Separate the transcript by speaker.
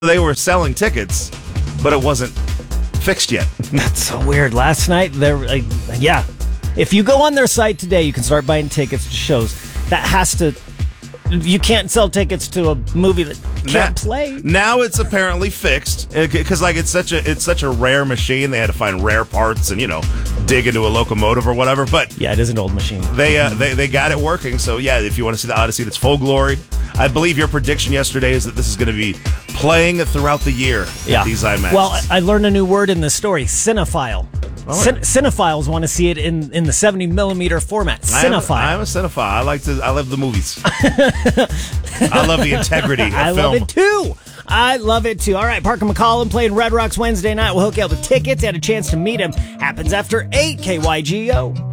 Speaker 1: They were selling tickets, but it wasn't fixed yet.
Speaker 2: That's so weird. Last night, yeah. If you go on their site today, you can start buying tickets to shows. That has to... You can't sell tickets to a movie that can't play.
Speaker 1: Now it's apparently fixed because it's such a rare machine. They had to find rare parts and dig into a locomotive or whatever. But
Speaker 2: yeah, it is an old machine.
Speaker 1: They got it working. So yeah, if you want to see the Odyssey in its full glory, I believe your prediction yesterday is that this is going to be playing throughout the year at these IMAX.
Speaker 2: Well, I learned a new word in this story: cinephile. Cinephiles want to see it in the 70mm format. Cinephile.
Speaker 1: I'm a cinephile. I love the movies. I love the integrity of
Speaker 2: film. I love it too. All right, Parker McCollum playing Red Rocks Wednesday night. We'll hook you up with tickets and a chance to meet him. Happens after 8 KYGO.